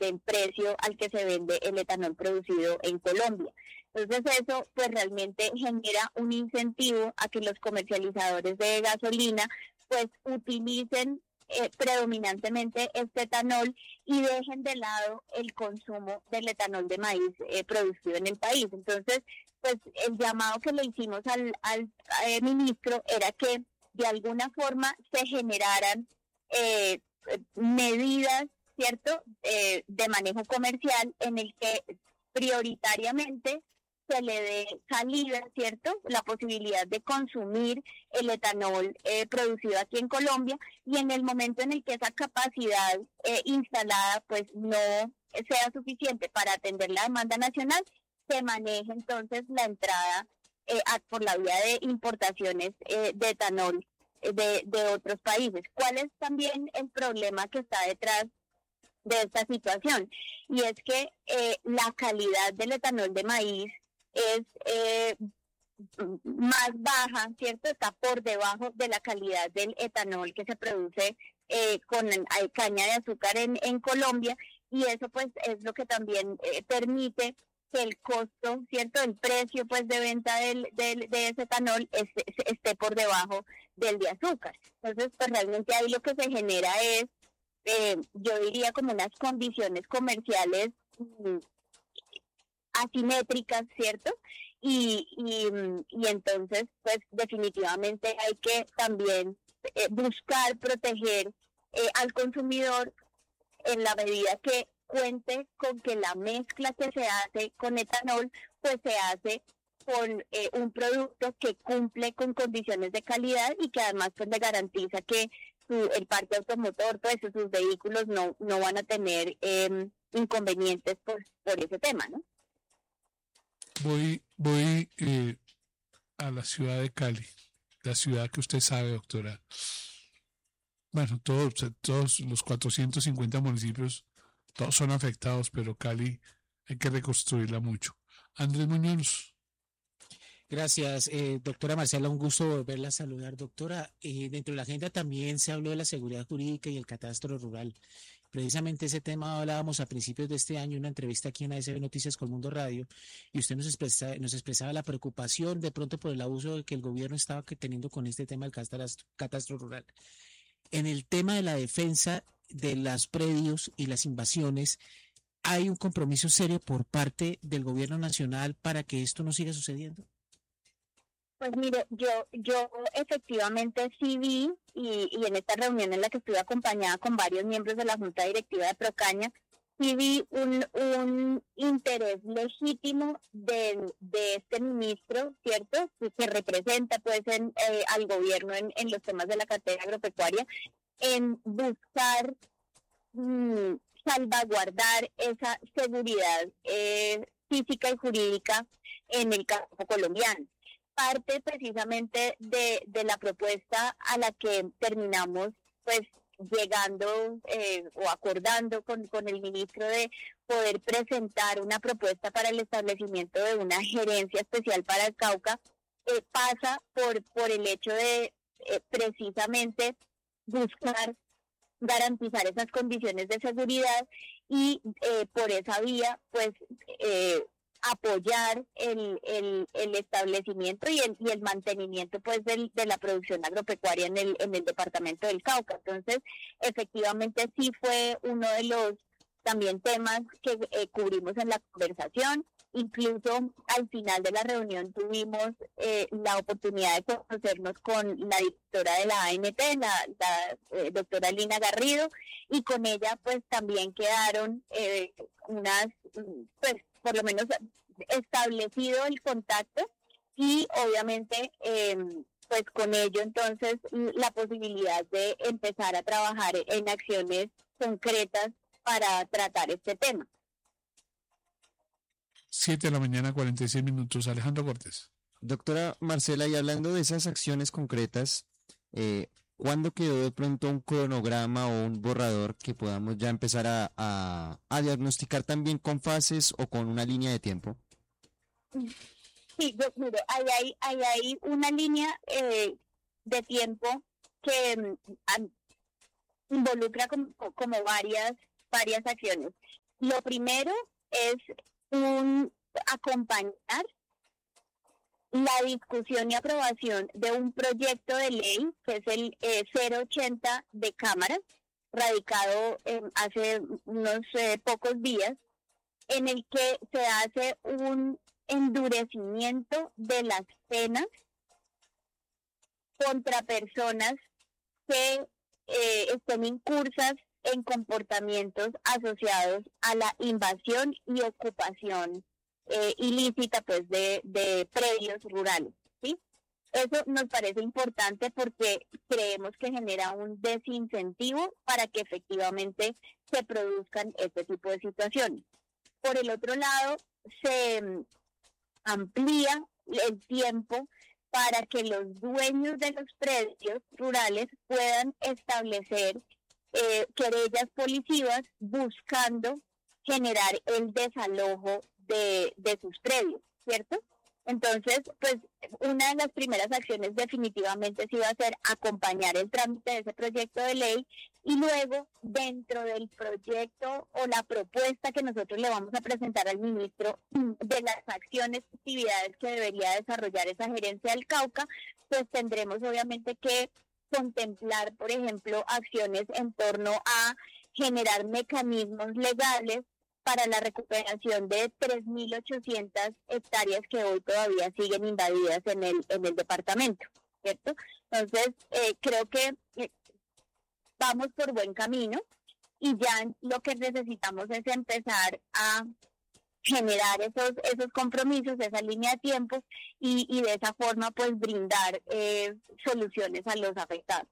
del precio al que se vende el etanol producido en Colombia. Entonces eso pues realmente genera un incentivo a que los comercializadores de gasolina pues utilicen predominantemente este etanol y dejen de lado el consumo del etanol de maíz producido en el país. Entonces, pues el llamado que le hicimos al ministro era que de alguna forma se generaran medidas, ¿cierto?, de manejo comercial en el que prioritariamente se le dé salida, ¿cierto?, la posibilidad de consumir el etanol producido aquí en Colombia, y en el momento en el que esa capacidad instalada pues no sea suficiente para atender la demanda nacional, se maneje entonces la entrada por la vía de importaciones de etanol de otros países. ¿Cuál es también el problema que está detrás de esta situación? Y es que la calidad del etanol de maíz es más baja, ¿cierto? Está por debajo de la calidad del etanol que se produce con caña de azúcar en Colombia, y eso pues es lo que también permite que el costo, ¿cierto?, el precio pues de venta de ese etanol esté por debajo del de azúcar. Entonces pues realmente ahí lo que se genera es, yo diría, como unas condiciones comerciales asimétricas, ¿cierto? Y entonces, pues definitivamente hay que también buscar proteger al consumidor en la medida que cuente con que la mezcla que se hace con etanol, pues se hace con un producto que cumple con condiciones de calidad y que además pues le garantiza que el parque automotor, pues sus vehículos no van a tener inconvenientes por ese tema, ¿no? Voy a la ciudad de Cali, la ciudad que usted sabe, doctora. Bueno, todos los 450 municipios, todos son afectados, pero Cali hay que reconstruirla mucho. Andrés Muñoz. Gracias, doctora Marcela, un gusto volverla a saludar, doctora. Dentro de la agenda también se habló de la seguridad jurídica y el catastro rural. Precisamente ese tema hablábamos a principios de este año en una entrevista aquí en ASB Noticias con Mundo Radio, y usted nos expresaba la preocupación de pronto por el abuso que el gobierno estaba teniendo con este tema del catastro rural. En el tema de la defensa de los predios y las invasiones, ¿hay un compromiso serio por parte del gobierno nacional para que esto no siga sucediendo? Pues mire, yo efectivamente sí vi, y en esta reunión en la que estuve acompañada con varios miembros de la Junta Directiva de Procaña, sí vi un interés legítimo de este ministro, ¿cierto?, que representa pues al gobierno en los temas de la cartera agropecuaria, en buscar salvaguardar esa seguridad física y jurídica en el campo colombiano. Parte precisamente de la propuesta a la que terminamos pues llegando o acordando con el ministro, de poder presentar una propuesta para el establecimiento de una gerencia especial para el Cauca, pasa por el hecho de precisamente buscar garantizar esas condiciones de seguridad y por esa vía pues apoyar el establecimiento y el mantenimiento pues de la producción agropecuaria en el departamento del Cauca. Entonces, efectivamente sí fue uno de los también temas que cubrimos en la conversación. Incluso al final de la reunión tuvimos la oportunidad de conocernos con la directora de la ANT, la doctora Lina Garrido, y con ella pues también quedaron pues por lo menos establecido el contacto, y obviamente pues con ello entonces la posibilidad de empezar a trabajar en acciones concretas para tratar este tema. 7:46 a.m. Alejandro Cortés. Doctora Marcela, y hablando de esas acciones concretas, ¿cuándo quedó de pronto un cronograma o un borrador que podamos ya empezar a diagnosticar también con fases o con una línea de tiempo? Sí, mire, hay una línea de tiempo que involucra como varias acciones. Lo primero es acompañar la discusión y aprobación de un proyecto de ley, que es el 080 de Cámara, radicado hace unos pocos días, en el que se hace un endurecimiento de las penas contra personas que estén incursas en comportamientos asociados a la invasión y ocupación ilícita pues de predios rurales, ¿sí? Eso nos parece importante porque creemos que genera un desincentivo para que efectivamente se produzcan este tipo de situaciones. Por el otro lado, se amplía el tiempo para que los dueños de los predios rurales puedan establecer querellas policivas buscando generar el desalojo de sus predios, ¿cierto? Entonces, pues una de las primeras acciones definitivamente sí va a ser acompañar el trámite de ese proyecto de ley y luego dentro del proyecto o la propuesta que nosotros le vamos a presentar al ministro de las acciones y actividades que debería desarrollar esa gerencia del Cauca, pues tendremos obviamente que contemplar, por ejemplo, acciones en torno a generar mecanismos legales para la recuperación de 3.800 hectáreas que hoy todavía siguen invadidas en el departamento, ¿cierto? Entonces, creo que vamos por buen camino y ya lo que necesitamos es empezar a generar esos compromisos, esa línea de tiempos y de esa forma pues brindar soluciones a los afectados.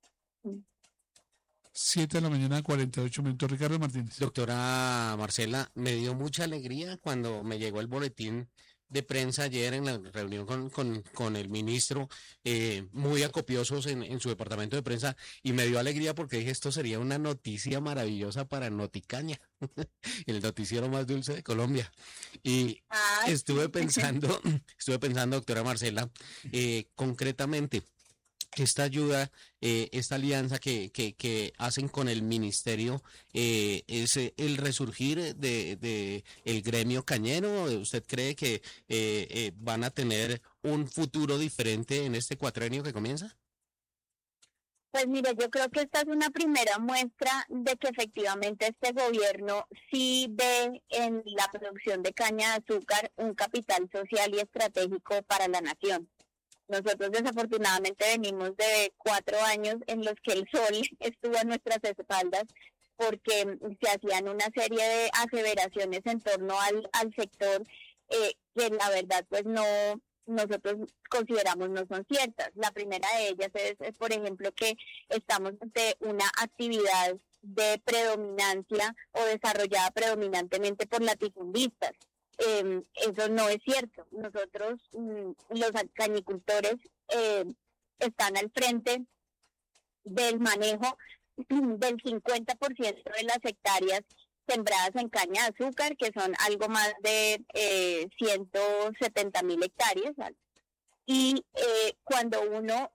7:48 a.m. Ricardo Martínez. Doctora Marcela, me dio mucha alegría cuando me llegó el boletín de prensa ayer en la reunión con el ministro, muy acopiosos en su departamento de prensa, y me dio alegría porque dije, esto sería una noticia maravillosa para Noticaña, el noticiero más dulce de Colombia. Y estuve pensando, doctora Marcela, concretamente, esta ayuda, esta alianza que hacen con el ministerio, es el resurgir de el gremio cañero. ¿Usted cree que van a tener un futuro diferente en este cuatrenio que comienza? Pues mire, yo creo que esta es una primera muestra de que efectivamente este gobierno sí ve en la producción de caña de azúcar un capital social y estratégico para la nación. Nosotros desafortunadamente venimos de 4 años en los que el sol estuvo a nuestras espaldas porque se hacían una serie de aseveraciones en torno al sector que la verdad pues nosotros consideramos no son ciertas. La primera de ellas es por ejemplo, que estamos ante una actividad de predominancia o desarrollada predominantemente por latifundistas. Eso no es cierto. Nosotros, los cañicultores, están al frente del manejo del 50% de las hectáreas sembradas en caña de azúcar, que son algo más de 170.000 hectáreas. Y cuando uno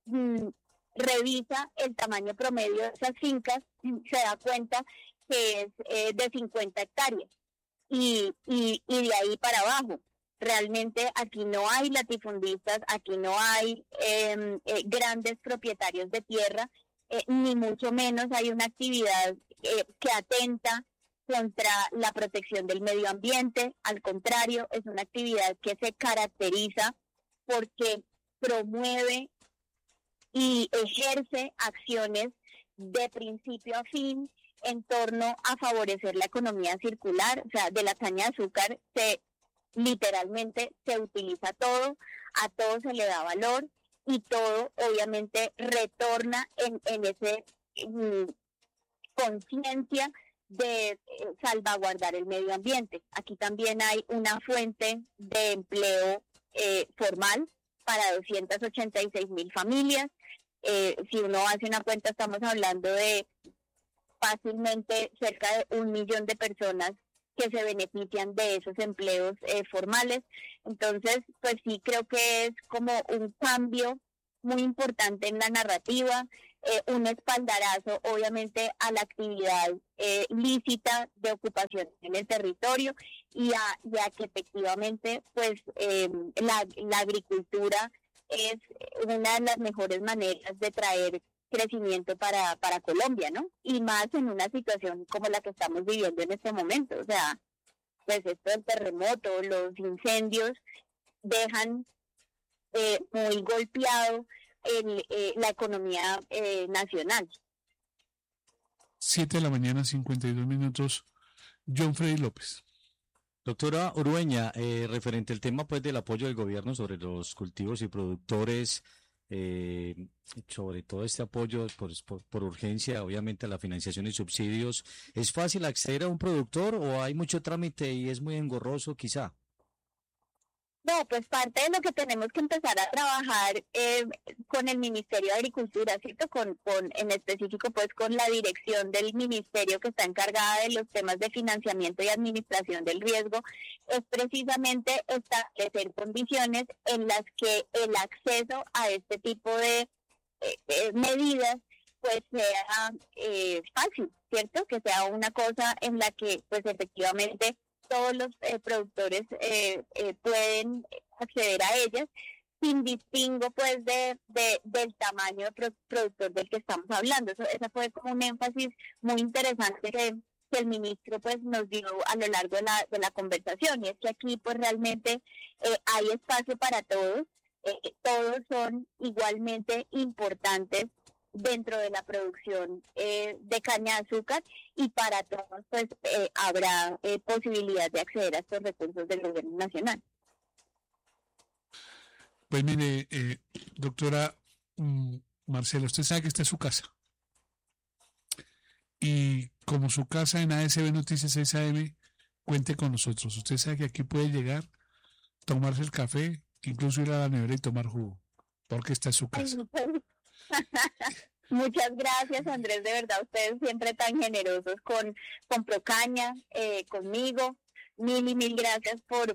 revisa el tamaño promedio de esas fincas, se da cuenta que es de 50 hectáreas. Y de ahí para abajo. Realmente aquí no hay latifundistas, aquí no hay grandes propietarios de tierra, ni mucho menos hay una actividad que atenta contra la protección del medio ambiente. Al contrario, es una actividad que se caracteriza porque promueve y ejerce acciones de principio a fin en torno a favorecer la economía circular. O sea, de la caña de azúcar literalmente se utiliza todo, a todo se le da valor y todo obviamente retorna en ese conciencia de salvaguardar el medio ambiente. Aquí también hay una fuente de empleo formal para 286.000 familias. Si uno hace una cuenta, estamos hablando de fácilmente cerca de 1 millón de personas que se benefician de esos empleos formales. Entonces, pues sí creo que es como un cambio muy importante en la narrativa. un espaldarazo, obviamente, a la actividad lícita de ocupación en el territorio y a que efectivamente, pues, la agricultura es una de las mejores maneras de traer crecimiento para Colombia, ¿no? Y más en una situación como la que estamos viviendo en este momento. O sea, pues esto del terremoto, los incendios dejan muy golpeado la economía nacional. 7 de la mañana, 52 minutos. John Freddy López. Doctora Urueña, referente al tema pues del apoyo del gobierno sobre los cultivos y productores, sobre todo este apoyo por urgencia, obviamente a la financiación y subsidios, ¿es fácil acceder a un productor o hay mucho trámite y es muy engorroso quizá? No, pues parte de lo que tenemos que empezar a trabajar con el Ministerio de Agricultura, ¿cierto? En específico, pues con la dirección del ministerio que está encargada de los temas de financiamiento y administración del riesgo, es precisamente establecer condiciones en las que el acceso a este tipo de medidas pues sea fácil, ¿cierto? Que sea una cosa en la que pues efectivamente todos los productores pueden acceder a ellas sin distingo pues del tamaño de productor del que estamos hablando. Esa fue como un énfasis muy interesante que el ministro pues nos dio a lo largo de la conversación, y es que aquí pues realmente hay espacio para todos, todos son igualmente importantes dentro de la producción de caña de azúcar, y para todos pues habrá posibilidad de acceder a estos recursos del gobierno nacional. Pues mire, doctora Marcela, usted sabe que esta es su casa. Y como su casa en ASB Noticias 6 AM, cuente con nosotros. Usted sabe que aquí puede llegar, tomarse el café, incluso ir a la nevera y tomar jugo, porque esta es su casa. Muchas gracias, Andrés, de verdad, ustedes siempre tan generosos con Procaña, conmigo. Mil gracias por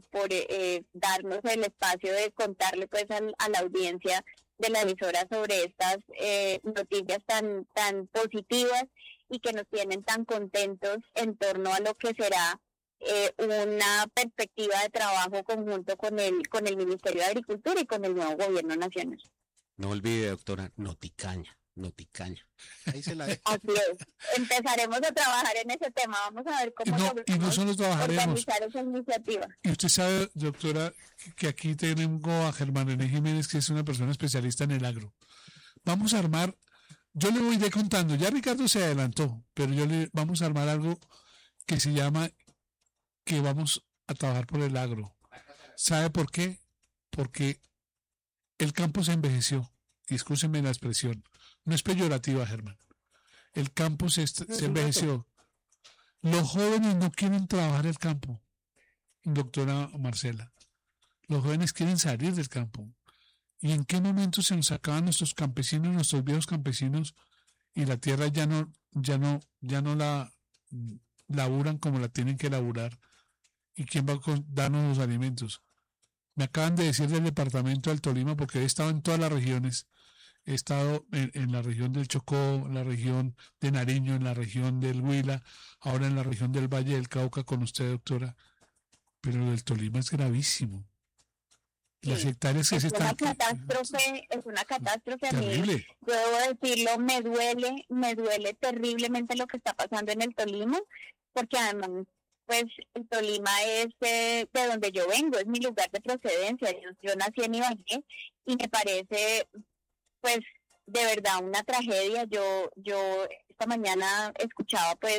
darnos el espacio de contarle pues a la audiencia de la emisora sobre estas noticias tan positivas y que nos tienen tan contentos en torno a lo que será una perspectiva de trabajo conjunto con el Ministerio de Agricultura y con el nuevo gobierno nacional. No olvide, doctora, Noticaña. Ahí se la dejo. Así es. Empezaremos a trabajar en ese tema. Vamos a ver cómo y no solo trabajaremos. Organizar esa iniciativa. Y usted sabe, doctora, que aquí tenemos a Germán René Jiménez, que es una persona especialista en el agro. Vamos a armar, yo le voy contando, ya Ricardo se adelantó, pero vamos a armar algo que se llama que vamos a trabajar por el agro. ¿Sabe por qué? Porque el campo se envejeció. Y escúcheme la expresión. No es peyorativa, Germán. El campo se envejeció. Los jóvenes no quieren trabajar el campo, doctora Marcela. Los jóvenes quieren salir del campo. ¿Y en qué momento se nos acaban nuestros campesinos, nuestros viejos campesinos, y la tierra ya no la laburan como la tienen que laburar? ¿Y quién va a darnos los alimentos? Me acaban de decir del departamento del Tolima, porque he estado en todas las regiones. He estado en la región del Chocó, en la región de Nariño, en la región del Huila, ahora en la región del Valle del Cauca con usted, doctora. Pero lo del Tolima es gravísimo. Las hectáreas que se están... Es una catástrofe. Terrible. A mí, yo debo decirlo, me duele terriblemente lo que está pasando en el Tolima, porque además, pues, el Tolima es de donde yo vengo, es mi lugar de procedencia. Yo nací en Ibagué y me parece, pues, de verdad una tragedia. Yo esta mañana escuchaba, pues,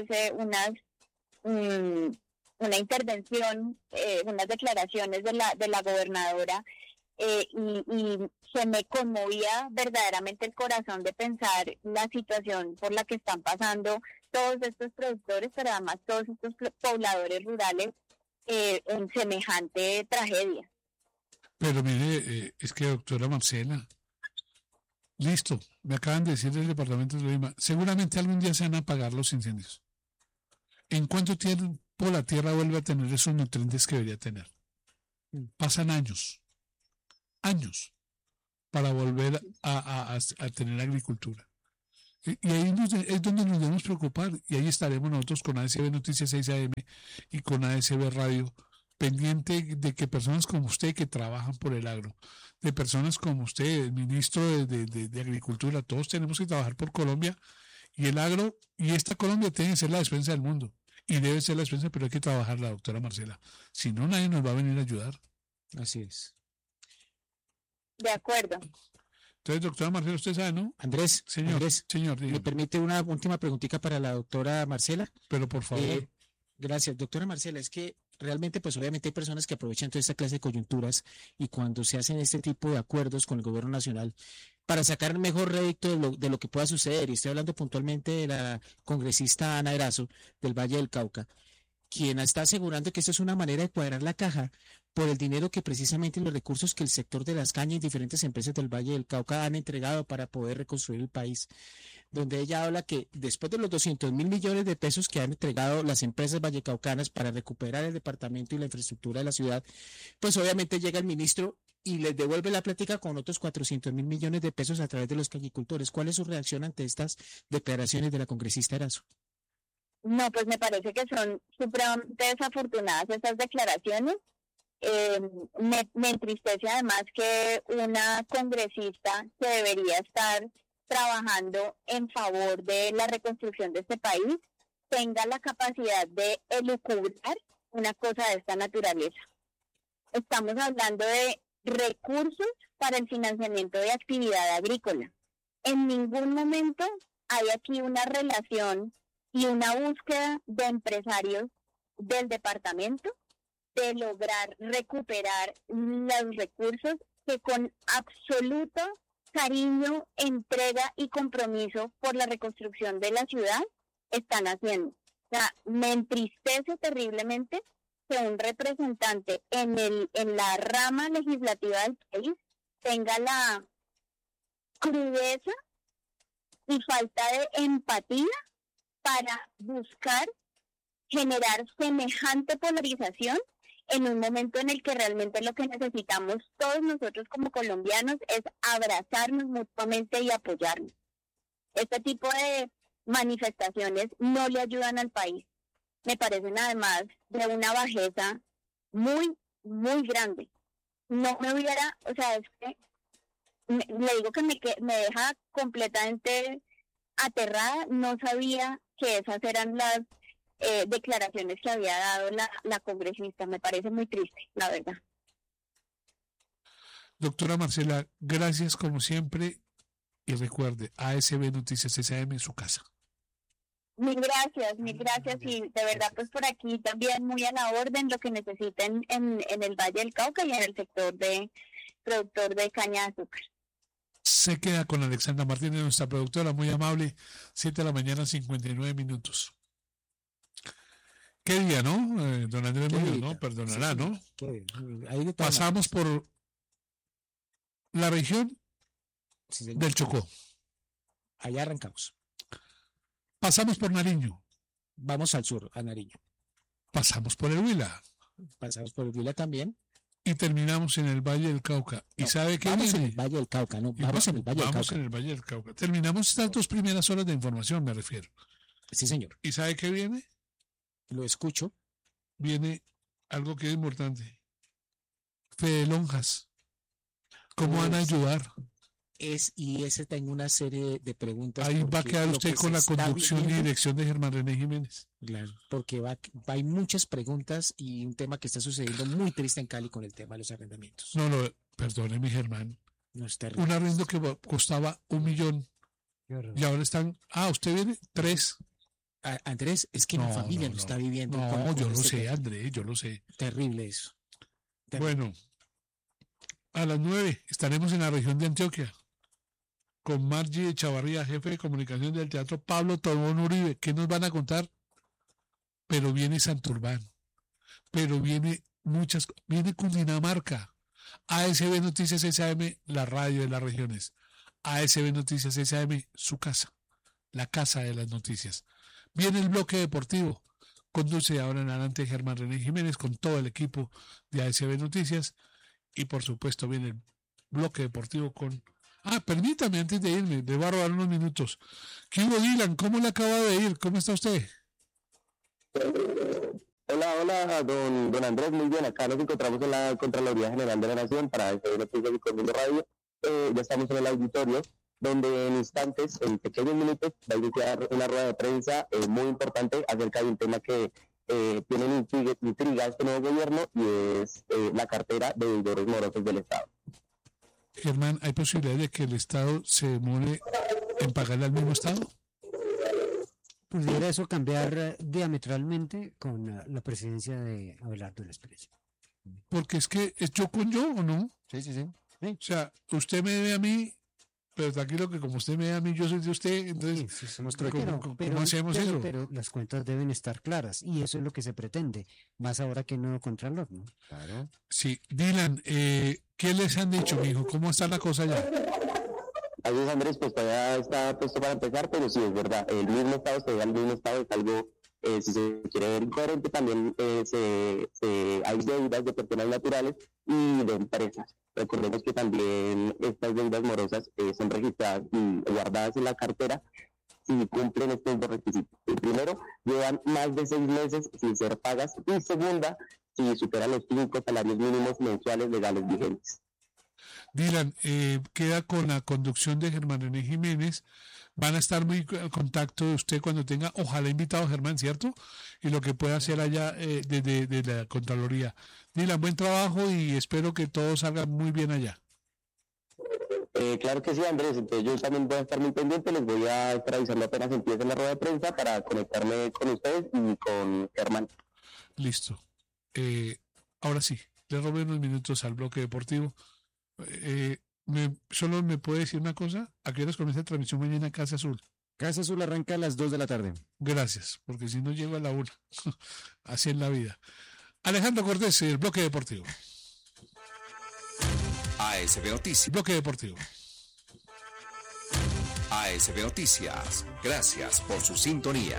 una intervención, unas declaraciones de la gobernadora, y se me conmovía verdaderamente el corazón de pensar la situación por la que están pasando todos estos productores, pero además todos estos pobladores rurales en semejante tragedia. Pero mire, es que, doctora Marcela, listo, me acaban de decir del departamento de Tolima, seguramente algún día se van a apagar los incendios. ¿En cuánto tiempo la tierra vuelve a tener esos nutrientes que debería tener? Pasan años para volver a tener agricultura. Y ahí es donde nos debemos preocupar, y ahí estaremos nosotros con ASB Noticias 6 AM y con ASB Radio, pendiente de que personas como usted que trabajan por el agro, de personas como usted, el ministro de Agricultura, todos tenemos que trabajar por Colombia, y el agro, y esta Colombia tiene que ser la despensa del mundo, y debe ser la despensa, pero hay que trabajarla, doctora Marcela. Si no, nadie nos va a venir a ayudar. Así es. De acuerdo. Entonces, doctora Marcela, usted sabe, ¿no? Andrés, Señor, Andrés, señor, ¿me dígame, permite una última preguntita para la doctora Marcela? pero por favor. Gracias, doctora Marcela. Es que realmente, pues obviamente hay personas que aprovechan toda esta clase de coyunturas y cuando se hacen este tipo de acuerdos con el gobierno nacional para sacar el mejor rédito de lo que pueda suceder, y estoy hablando puntualmente de la congresista Ana Erazo del Valle del Cauca, quien está asegurando que esto es una manera de cuadrar la caja por el dinero que precisamente los recursos que el sector de las cañas y diferentes empresas del Valle del Cauca han entregado para poder reconstruir el país, donde ella habla que después de los 200.000 millones de pesos que han entregado las empresas vallecaucanas para recuperar el departamento y la infraestructura de la ciudad, pues obviamente llega el ministro y les devuelve la plática con otros 400.000 millones de pesos a través de los cañicultores. ¿Cuál es su reacción ante estas declaraciones de la congresista Erazo? No, pues me parece que son supremamente desafortunadas estas declaraciones. Me entristece además que una congresista que debería estar trabajando en favor de la reconstrucción de este país tenga la capacidad de elucubrar una cosa de esta naturaleza. Estamos hablando de recursos para el financiamiento de actividad agrícola. En ningún momento hay aquí una relación y una búsqueda de empresarios del departamento de lograr recuperar los recursos que con absoluto cariño, entrega y compromiso por la reconstrucción de la ciudad están haciendo. O sea, me entristece terriblemente que un representante en la rama legislativa del país tenga la crudeza y falta de empatía para buscar generar semejante polarización en un momento en el que realmente lo que necesitamos todos nosotros como colombianos es abrazarnos mutuamente y apoyarnos. Este tipo de manifestaciones no le ayudan al país. Me parecen además de una bajeza muy, muy grande. No me hubiera, o sea, es que le digo que me deja completamente aterrada. No sabía que esas eran las declaraciones que había dado la congresista. Me parece muy triste, la verdad. Doctora Marcela, gracias como siempre y recuerde, ASB Noticias SAM en su casa. Mil gracias y de verdad pues por aquí también muy a la orden lo que necesiten en el Valle del Cauca y en el sector de productor de caña de azúcar. Se queda con Alexandra Martínez, nuestra productora, muy amable, 7 de la mañana, 59 minutos. ¿Qué día, no? Don Andrés Muñoz, ¿no? Perdonará, sí, ¿no? Ahí pasamos por la región del Chocó. Allá arrancamos. Pasamos por Nariño. Vamos al sur, a Nariño. Pasamos por el Huila. Pasamos por el Huila también. Y terminamos en el Valle del Cauca. ¿Y no, sabe qué vamos viene? En el Valle del Cauca, no, vamos en el Valle del Cauca. Vamos en el Valle del Cauca. Terminamos estas 2 primeras horas de información, me refiero. Sí, señor. ¿Y sabe qué viene? Lo escucho. Viene algo que es importante. Fede Lonjas. ¿Cómo van a ayudar? Y ese tengo una serie de preguntas. Ahí va a quedar usted con la conducción y dirección de Germán René Jiménez. Claro, porque hay muchas preguntas y un tema que está sucediendo muy triste en Cali con el tema de los arrendamientos. Perdóneme, Germán. No es terrible. Un arrendo que costaba 1 millón. Y ahora están, usted viene 3. Andrés, es que mi familia lo está viviendo. No, yo lo sé, Andrés, yo lo sé. Terrible eso. Terrible. Bueno, a las 9 estaremos en la región de Antioquia con Margie Echavarría, jefe de comunicación del Teatro Pablo Tobón Uribe. ¿Qué nos van a contar? Pero viene Santurbán, pero viene Cundinamarca, ASB Noticias SAM, la radio de las regiones, ASB Noticias SAM, su casa, la casa de las noticias. Viene el bloque deportivo, conduce ahora en adelante Germán René Jiménez con todo el equipo de ASB Noticias y por supuesto viene el bloque deportivo con Permítame antes de irme, le voy a robar unos minutos. ¿Qué hubo, Dylan? ¿Cómo le acaba de ir? ¿Cómo está usted? Hola, don Andrés, muy bien. Acá nos encontramos en la Contraloría General de la Nación para el Noticias y Colmundo Radio. Ya estamos en el auditorio, donde en instantes, en pequeños minutos, va a iniciar una rueda de prensa muy importante acerca de un tema que tienen intriga este nuevo gobierno, y es la cartera de deudores morosos del Estado. Germán, ¿hay posibilidad de que el Estado se demore en pagarle al mismo Estado? ¿Pudiera eso cambiar diametralmente con la presidencia de Abelardo de la Espriella? Porque es que es yo con yo, ¿o no? Sí. O sea, usted me debe a mí, pero tranquilo que como usted me debe a mí, yo soy de usted, entonces, Sí, somos ¿cómo hacemos eso? Pero las cuentas deben estar claras y eso es lo que se pretende, más ahora que nuevo contralor, ¿no? Claro. Sí, Dylan, ¿qué les han dicho, mijo? ¿Cómo está la cosa ya? Así es, Andrés, pues todavía está puesto para empezar, pero sí, es verdad, el mismo Estado, se al mismo Estado, es algo, si se quiere ver incoherente, también hay deudas de personas naturales y de empresas. Recordemos que también estas deudas morosas son registradas y guardadas en la cartera si cumplen estos dos requisitos. El primero, llevan más de 6 meses sin ser pagas, y segunda, si superan los 5 salarios mínimos mensuales legales vigentes. Dylan, queda con la conducción de Germán René Jiménez. Van a estar muy al contacto de usted cuando tenga, ojalá invitado a Germán, ¿cierto? Y lo que pueda hacer allá de la Contraloría. Dylan, buen trabajo y espero que todo salga muy bien allá. Claro que sí, Andrés. Entonces yo también voy a estar muy pendiente. Les voy a estar avisando apenas empiece la rueda de prensa para conectarme con ustedes y con Germán. Listo. Ahora sí, le robé unos minutos al bloque deportivo. Solo me puede decir una cosa. ¿A qué horas comienza la transmisión mañana en Casa Azul? Casa Azul arranca a las 2 de la tarde. Gracias, porque si no llego a la 1. Así es la vida. Alejandro Cortés, el bloque deportivo. ASB Noticias. Bloque deportivo. ASB Noticias. Gracias por su sintonía.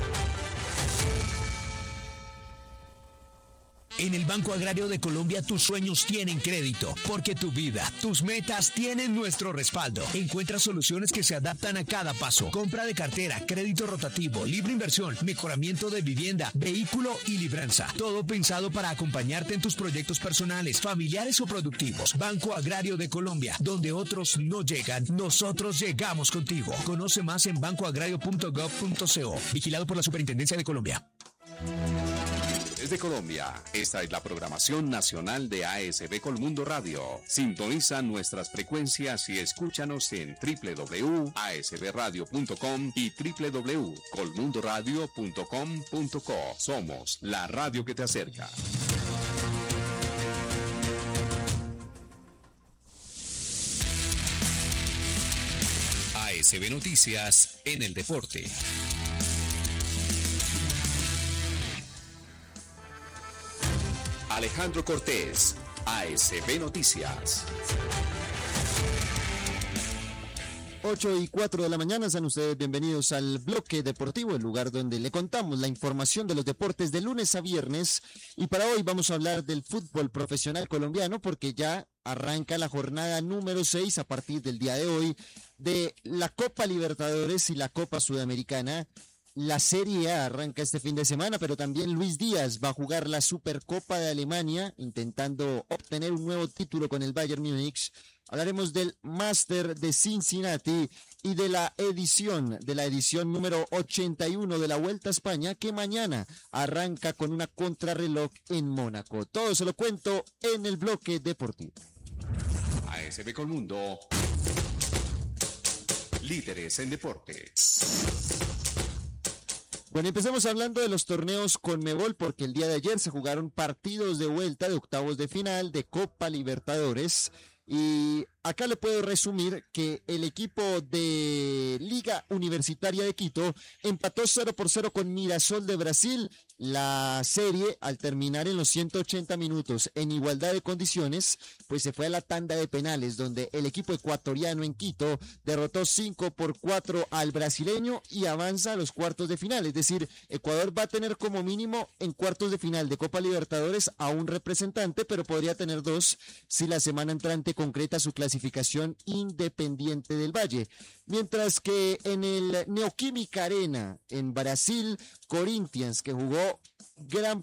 En el Banco Agrario de Colombia tus sueños tienen crédito, porque tu vida, tus metas tienen nuestro respaldo. Encuentra soluciones que se adaptan a cada paso. Compra de cartera, crédito rotativo, libre inversión, mejoramiento de vivienda, vehículo y libranza. Todo pensado para acompañarte en tus proyectos personales, familiares o productivos. Banco Agrario de Colombia, donde otros no llegan, nosotros llegamos contigo. Conoce más en bancoagrario.gov.co. Vigilado por la Superintendencia de Colombia. Desde Colombia, esta es la programación nacional de ASB Colmundo Radio. Sintoniza nuestras frecuencias y escúchanos en www.asbradio.com y www.colmundoradio.com.co. Somos la radio que te acerca. ASB Noticias en el deporte. Alejandro Cortés, ASB Noticias. 8:04 de la mañana, sean ustedes bienvenidos al bloque deportivo, el lugar donde le contamos la información de los deportes de lunes a viernes. Y para hoy vamos a hablar del fútbol profesional colombiano, porque ya arranca la jornada número 6 a partir del día de hoy de la Copa Libertadores y la Copa Sudamericana. La Serie A arranca este fin de semana, pero también Luis Díaz va a jugar la Supercopa de Alemania, intentando obtener un nuevo título con el Bayern Múnich. Hablaremos del Master de Cincinnati y de la edición número 81 de la Vuelta a España, que mañana arranca con una contrarreloj en Mónaco. Todo se lo cuento en el bloque deportivo. ASB Colmundo, líderes en deportes. Bueno, empecemos hablando de los torneos Conmebol, porque el día de ayer se jugaron partidos de vuelta de octavos de final de Copa Libertadores. Y acá le puedo resumir que el equipo de Liga Universitaria de Quito empató 0-0 con Mirasol de Brasil. La serie, al terminar en los 180 minutos en igualdad de condiciones, pues se fue a la tanda de penales, donde el equipo ecuatoriano en Quito derrotó 5-4 al brasileño y avanza a los cuartos de final. Es decir, Ecuador va a tener como mínimo en cuartos de final de Copa Libertadores a un representante, pero podría tener dos si la semana entrante concreta su clasificación clasificación Independiente del Valle. Mientras que en el Neoquímica Arena, en Brasil, Corinthians, que jugó gran